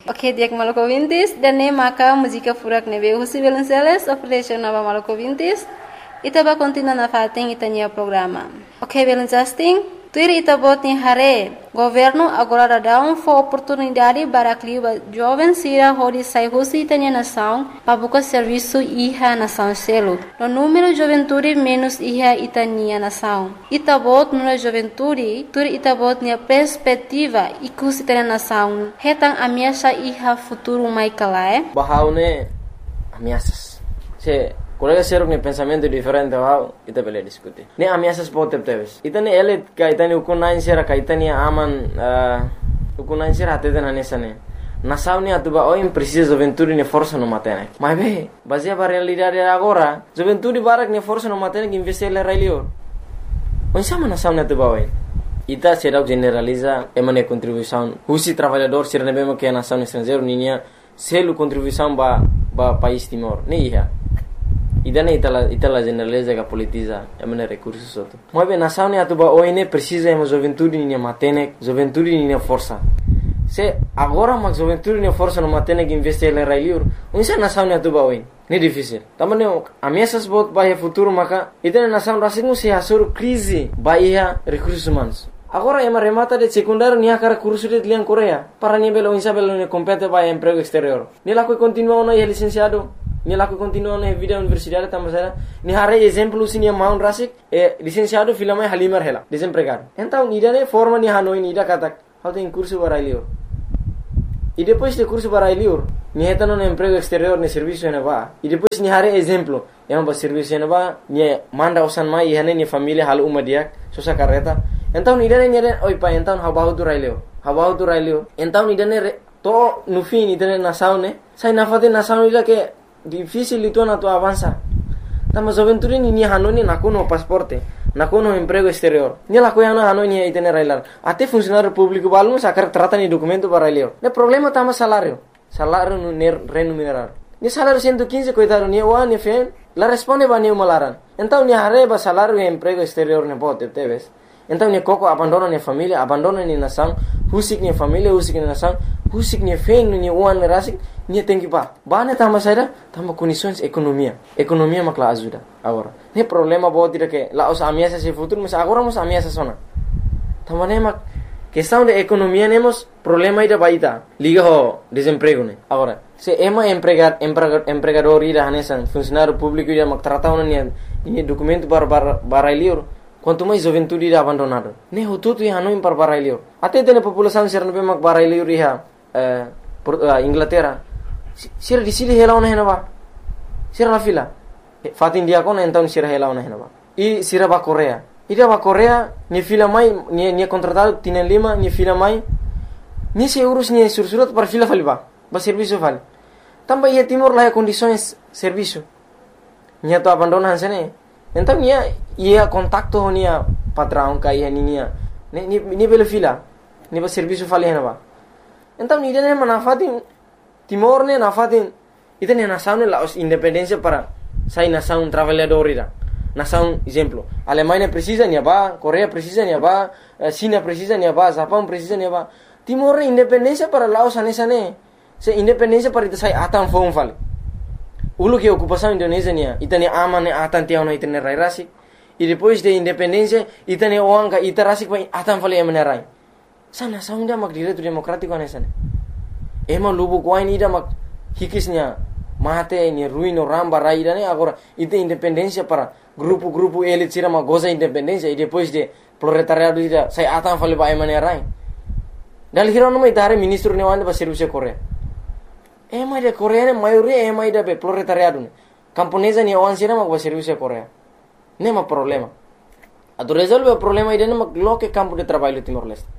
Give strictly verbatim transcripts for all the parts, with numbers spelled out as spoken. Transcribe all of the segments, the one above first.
Ok, diak Maluku Vintis dan ne maka música furak nebe husi Velenceles operation nova Maluku Vintis. Ita ba continua na fating itanya programa. Ok, Velencasting. Tuir ita bot ni hare. Governo agora dá um for oportunidade para clima jovem sira hori sai husi itanya nação para buscar serviço iha nação selo. No número juventude menos iha itania nação. Ita bot no juventude, tuir ita bot ni perspectiva ikus itanya nação. Hetang ameaça iha futuro mai kalae. Bahaune ameaças. Se colega ser um pensamento diferente wow ita bele discutir ne ameaças pode ter ita ne ele ka ita ne ukunain sera ka ita ne aman ukunain sera até na nessa ne nação ne atuba oi precisa juventude ne força no matene mas be baseia para realidade agora juventude barak ne força no matene que investir le railio onde sama nação ne atuba oi ita será generaliza emane contribuição husi trabalhador ser ne bemo que nação estrangeiro ninya selo contribuição ba ba país Timor ne iha idane itala itala generaliza que politiza emane recursos outro mas bem nação ne atuba oi ne precisa emo juventude ne matene juventude ne força se agora mas juventude ne força no matene que investir le railio onde nação ne atuba oi ne difícil tamane ameaças bot bahia futuro maka itane nação rasingu se asur crise bahia recursos humanos agora ema remata de secundário nia cara curso de lian Coreia para nível onde sabe ne compete bahia emprego exterior ne lá que continua no licenciado ni laku continua na vida universidade tamasara ni hare exemplo sinia Mount Rasik e licenciado filame Halimar hela desempregado então ida ne forma ni hanoi ni ida katak how tem curso barailio e depois de curso barailio ni heta no emprego exterior ne serviço ne va e depois ni hare exemplo é um serviço ne va ni manda usan mai hane ni família hal uma dia sosa carreta então ida ne ni oi pa então how about railio how about railio então ida ne to no fim ida ne nação ne sai na fate nação ida que difícil itu na tu avança tama juventude ni ni hanoni nakuno pasporte nakuno emprego exterior ni la coia na hanoni e tener railar até funcionário público balmo sacar trata ni documento para railio ne problema tama salário salário no remunerado ni salário cento e quinze coitado ni o ani fe la responde ba ni malaran então ni areba salário e emprego exterior ne pode teves então ni coco abandona ni família abandona ni nação husik ni família husik ni nação husik ni fe ni o ani rasik ni tem que pa bane tama saida tama condições economia economia makla ajuda agora ne problema bo tira que la os ameaças se futuro mas agora mos ameaças sona tama ne mak questão de economia nemos problema ida baita liga ho desemprego ne agora se ema empregar empregador ida hanesan funcionário público ida mak trata ona ni ni documento para barailio quanto mais juventude ida abandonado ne hututu ya no impar barailio até tene população ser no be mak barailio riha eh Inglaterra sira di sili hela ona henaba sira la fila fatin dia kona então sira hela ona henaba e sira ba Coreia ida ba Coreia ni fila mai ni ni contratado tienen lima ni fila mai ni se urus ni sursurat para fila faliba ba serviço fal tamba ia Timor lá condições serviço ni to abandona hansene então ni ia contacto ni patrão kai ni ni ni ni bela fila ni ba serviço fal henaba então ni dene manafatin Timor ne nafatin ita ne nação ne la independência para sai nação trabalhador ira nação exemplo Alemanha precisa ni ba Coreia precisa ni ba China precisa ni ba Japão precisa ni ba Timor ne independência para Laos anesa ne se independência para ita sai atan fon fal ulu que ocupação Indonésia ne ita ne ama ne atan tiao no ita ne rai rasi e depois de independência ita ne oanga ita rasi pa atan fal emane rai sa nação dia mak direito democrático anesa ne ema lubu kuain ida mak hikisnya mate ni ruino ramba raida ne agora ite independência para grupo-grupo elit sira ma goza independência e depois de proletariado ida sai atan fale ba emane rai dal hiro no mai tare ministro ne wanda ba serviço Coreia ema de Coreia ne maioria ema ida be proletariado ne camponesa ne wan sira ma ba serviço Coreia ne ma problema ado resolve o problema ida ne ma loke campo de trabalho Timor Leste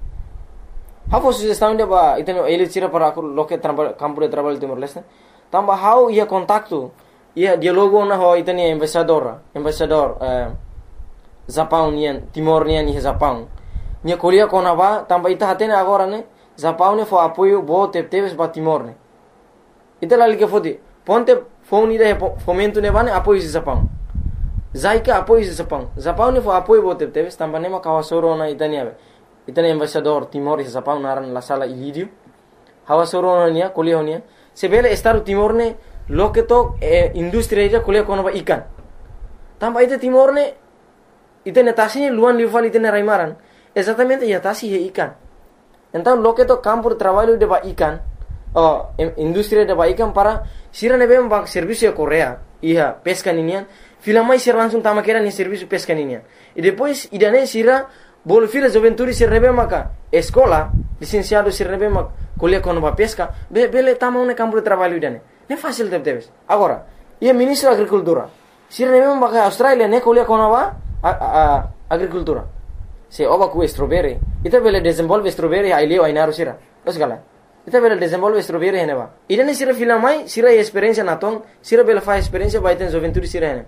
Hafo sugestão de ba iteno ele tira para aku loke campo de trabalho Timor Leste tamba how ia contacto ia dialogo na ho iteni embaixador embaixador eh, Japão nian Timor nian ni Japão nia Coreia kona ba tamba ita hatene agora ne Japão ne fo apoio bo te teves ba Timor ne ita lali que fodi ponte fone ida fomento ne ba ne apoio Japão zaika apoio Japão Japão ne fo apoio bo te teves tamba ne ma kawasoro na itani ave itani embaixador Timor e Japão naran la sala ilidio hawa soronia kuliah honia sebele Estado Timor ne loke to eh, industri ida kuliah kono ba ikan tamba ite Timor ne ite netasi luan lival ite raimaran exatamente ya tasi he ikan então loke to campo de trabalho de ba ikan oh industri de ba ikan para sira nebe ba serviço de Coreia ia pesca ninian fila mais sira langsung tama kera ni serviço pesca ninian e depois idane sira bol fila juventude sira nebe maka escola licenciado sira nebe maka kuliah kono ba pesca be bele tama un campo de trabalho idane ne fácil de teves agora ia ministro da agricultura sira nebe maka Australia ne kuliah kono ba a, a, agricultura se oba ku strawberry ita bele desenvolve strawberry ai leo ai naru sira os gala ita bele desenvolve strawberry hene ba idane sira fila mai sira experiência na tong sira bele fa experiência ba iten juventude sira hene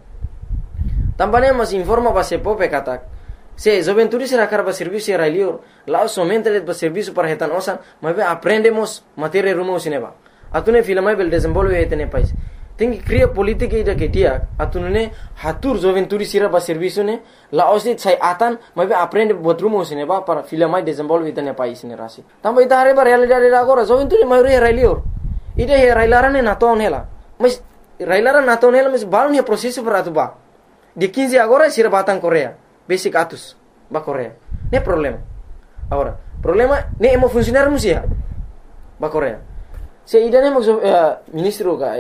tambane mas informa ba se pope katak se juventude sira karba serviço sira leo lá somente le ba serviço para hetan osan mas be aprendemos matéria rumo sineba atune fila mai bele desenvolve hetene pais tengi cria politika ida ke dia atunune hatur juventude sira ba serviço ne la osit sai atan mas be aprende botrumo sineba para fila mai desenvolve hetene pais ne rasi tamba ita hare ba realidade da agora juventude mai re railio ida he railarane na ton hela mas railara na ton hela mas balon he processo para atuba de quinze agora sira batang Coreia basic atus ba Coreia ne problema agora problema ne emo funcionar musia ba Coreia se ida ne mo uh, ministro ka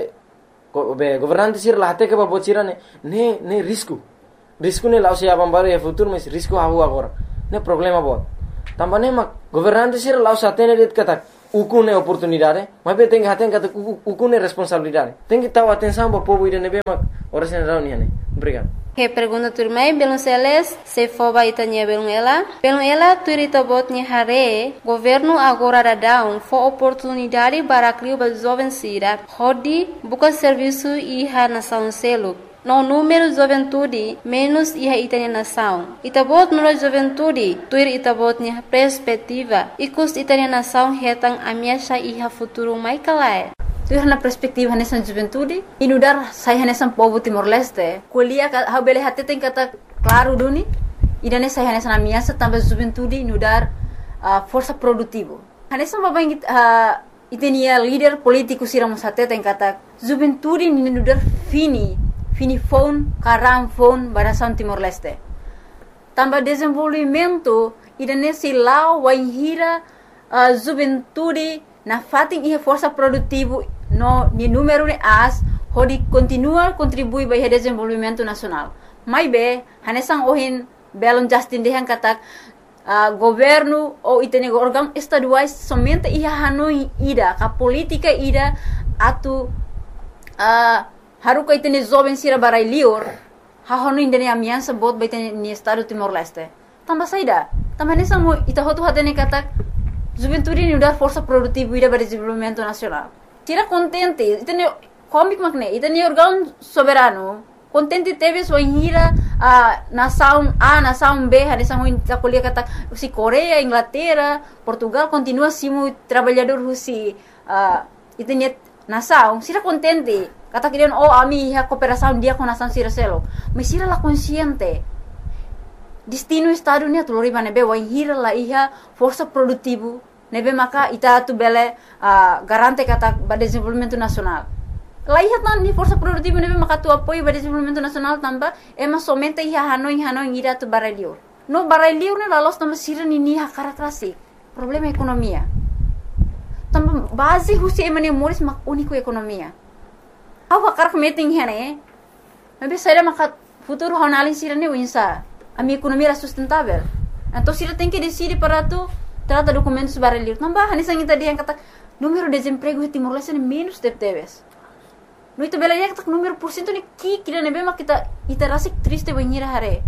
be governante sira lahate ke ba bocira ne ne ne risco risco ne lao se abambare e futuro mas risco hawo agora ne problema bot tambane ma governante sira lao satene det kata ukune oportunidade mas be tem haten kata ukune responsabilidade tem que taw atenção ba povo ida ne be ma ora se não ne obrigado. Que pergunta turmai belum seles se foba itanya belum ela belum ela turita botnya hare governo agora da down for oportunidade para criar ba jovem sira hodi buka serviço iha nação selo no número juventude menos iha itanya nação itabot no juventude tuir itabotnya perspectiva ikus itanya nação hetang amiasha iha futuro mai kalai tu na perspektiva nessa juventude inudar saya nessa povo Timor Leste kuliah ha bele hate tem kata claro duni idane saya nessa amiasa tambah juventude inudar uh, força produtivo nessa babang uh, itenia líder político siramos hate tem kata juventude inudar fini fini phone karam phone barasan Timor Leste tambah desenvolvimento idane silau waihira uh, juventude na fating iha força produtivo no ni número ne as hodi continua contribui para o desenvolvimento nacional mai be hanesang ohin belon Justin dehan katak uh, governo ou itene órgão estaduais somente iha hanoi ida ka politika ida atu uh, haruka itene jovem sira barai lior ha hanoi indene amiansa bot ba itene ni estado Timor Leste tamba saida tamba hanesang mo ita hotu hatene katak juventude ni udar força produtiva ida para desenvolvimento nacional tira contente itene comic magne itene órgão soberano contente teve sua hira a nação A nação B hanesang ho kuliah kata si Coreia Inglaterra Portugal continua simo trabalhador husi uh, itene nação sira contente kata kirian oh ami ha cooperação dia com nação sira selo mas sira la consciente destino estado ni tu lori nebe wa hira la iha força produtivo nebe maka ita tu bele uh, garante kata ba desenvolvimento nacional la iha tan ni força produtivo nebe maka tu apoio ba desenvolvimento nacional tamba ema somente iha hanoi hanoi ira tu baralio no baralio ne la los tamba sira ni ni ha karakterasi problema ekonomia tamba base husi emane moris mak único ekonomia awa karak meeting hene nebe saida maka futuro honalin sira ne winsa a minha economia era sustentável. Então, se ela tem que decidir para tu, trata documentos para ler. Não vai, nessa gente dia kata número de desemprego em Timor Leste é menos de teves. No itu bela dia kata número por cento ni ki kira nebe mak kita ita rasik triste banhira hare.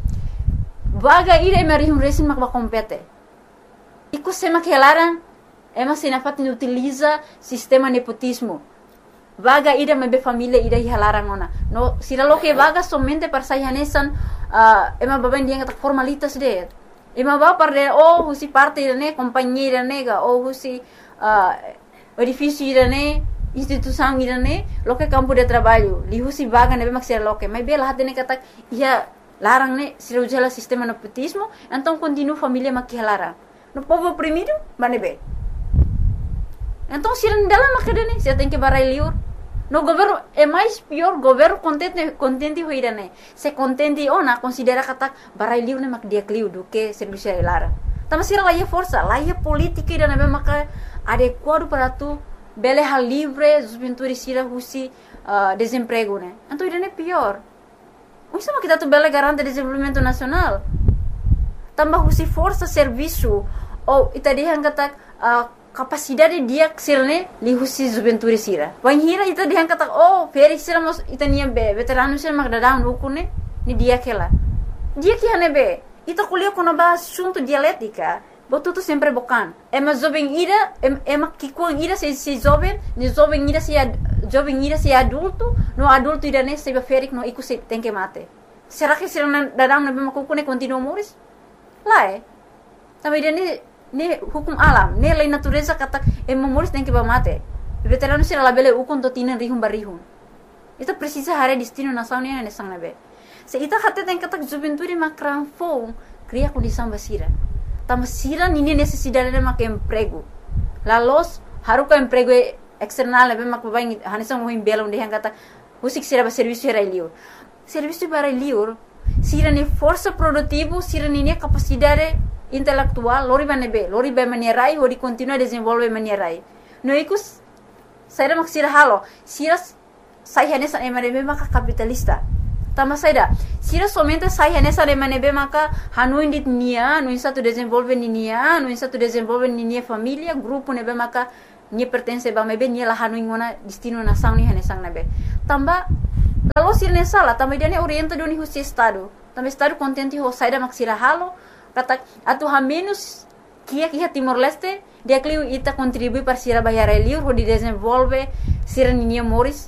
Vaga ira emari um resin mak ba compete. Iku sema que elaran ema sina fatin utiliza sistema nepotismo. Vaga ida mebe família ida hilarang ona. No sira lo que vaga somente para sayanesan uh, ema baben dia kata formalitas de. Ema ba para oh husi parte ne companhia nega oh husi uh, edifício ida ne instituição ida ne lo que campo de trabalho li husi vaga nebe mak sira lo que mas bela hatene kata ia larang ne sira ujala sistema nepotismo então continua família mak hilarang. No povo oprimido manebe. Então sira dalam makadani sira tem que barai liur. No governo é mais pior governo contente contente hoira né. Se contente ona considera kata barai liur né mak dia kliu do que serviço lara. Tama sira lá força, lá política ida né maka adequado para tu bele hal livre, juventude sira husi uh, desemprego né. Então ida né pior. Isso é kita tu bele garante desenvolvimento nacional. Tambah husi força serviço ou ita dihan kata uh, capacidade dia sirne li husi juventude sira. Wan hira ita dihan kata oh feri sira mos ita nia be veterano sira mak dadang ukune ni dia kela. Dia que hane be ita kuliah kono ba assunto dialética. Botuto sempre bocan. Ema jovem ira ema kikuang ira se se jovem, ni jovem ira se jovem ira se adulto, no adulto ira ne se be ferik no iku se tem que mate. Será que sira dadang na be makukune continua moris? Lá é. Também ne ne hukum alam, ne lei natureza kata e memoris tem que mate. Veterano sira labele ukon to tinan rihum barihum. Ita precisa hare destino nação ne ne sang nabe. Se ita kata tem kata juventude makran fo, cria condição basira. Tama sira nini necessidade de mak emprego. La los haruka emprego external nabe mak babai hanisang mo himbela unde kata usik sira ba serviço era liur. Serviço para liur sira ni força produtivo, sira ni capacidade intelectual, lori ba nebe, lori ba manierai, hodi continua desenvolve manierai. No ikus, saida mak sira halo, sira sai hanesa emanebe maka capitalista. Tama saida, sira somente sai hanesa emanebe maka hanuin dit nia, no satu desenvolve ni nia, no satu desenvolve ni nia família, grupo nebe maka ni pertence ba mebe ni la hanuin ngona destino nação ni hanesang nebe. Tamba lalu sira ne sala, tamba dia ne orienta doni husi estado. Tamba estado contente ho saida mak sira halo, kata atu ha menos kia kia Timor Leste dia kliu ita contribui para sira bayar liur ho di desenvolve sira ninia moris